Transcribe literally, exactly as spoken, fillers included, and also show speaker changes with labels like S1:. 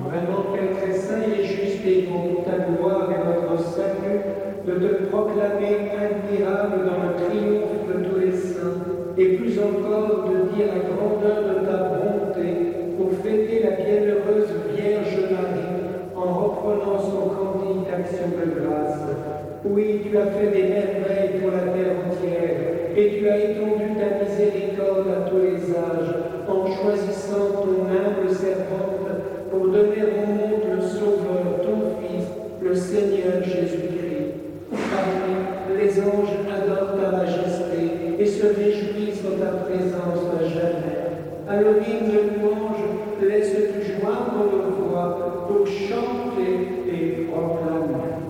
S1: Vraiment, Père très saint et juste, et pour ta gloire et notre salut, de te proclamer admirable dans le triomphe de tous les saints, et plus encore de dire la grandeur de ta bonté pour fêter la bienheureuse Vierge Marie en reprenant son cantique d'action de grâce. Oui, tu as fait des merveilles pour la terre entière, et tu as étendu ta miséricorde à tous les âges, en choisissant ton humble servante pour donner au monde le Sauveur, ton Fils, le Seigneur Jésus-Christ. Parmi les anges adorent ta majesté et se réjouissent en ta présence à jamais. À l'hymne de louange, laisse-tu joindre nos voix pour chanter et proclamer.